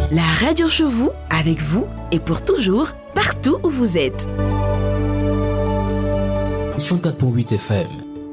La radio chez vous, avec vous et pour toujours, partout où vous êtes. 104.8 FM.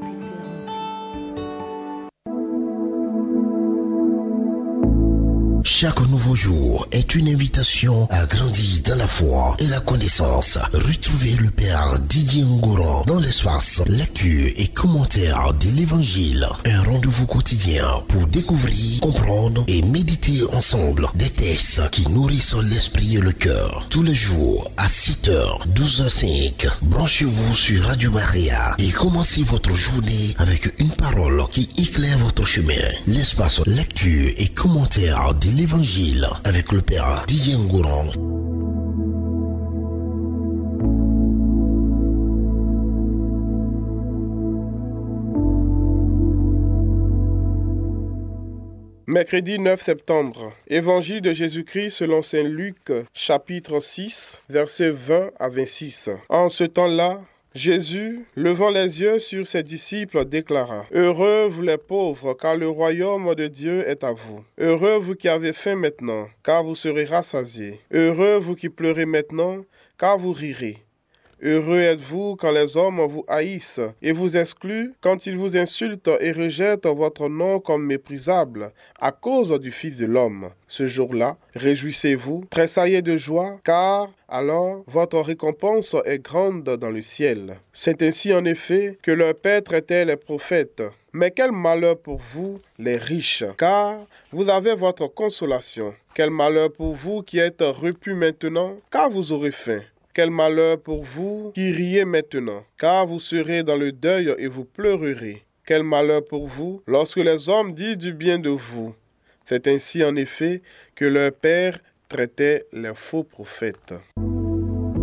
Chaque nouveau jour est une invitation à grandir dans la foi et la connaissance. Retrouvez le Père Didier Ngouran dans l'espace lecture et commentaire de l'Évangile. Un rendez-vous quotidien pour découvrir, comprendre et méditer ensemble des textes qui nourrissent l'esprit et le cœur. Tous les jours à 6h, 12h05, branchez-vous sur Radio Maria et commencez votre journée avec une parole qui éclaire votre chemin. L'espace lecture et commentaire de l'Évangile avec le Père Didier Ngouran. Mercredi 9 septembre, Évangile de Jésus-Christ selon saint Luc, chapitre 6, versets 20 à 26. En ce temps-là, Jésus, levant les yeux sur ses disciples, déclara : « Heureux vous les pauvres, car le royaume de Dieu est à vous. Heureux vous qui avez faim maintenant, car vous serez rassasiés. Heureux vous qui pleurez maintenant, car vous rirez. Heureux êtes-vous quand les hommes vous haïssent et vous excluent, quand ils vous insultent et rejettent votre nom comme méprisable à cause du Fils de l'homme. Ce jour-là, réjouissez-vous, tressaillez de joie, car alors votre récompense est grande dans le ciel. C'est ainsi en effet que leurs pères traitaient les prophètes. Mais quel malheur pour vous, les riches, car vous avez votre consolation. Quel malheur pour vous qui êtes repus maintenant, car vous aurez faim. Quel malheur pour vous qui riez maintenant, car vous serez dans le deuil et vous pleurerez. Quel malheur pour vous lorsque les hommes disent du bien de vous. C'est ainsi en effet que leur père traitait les faux prophètes.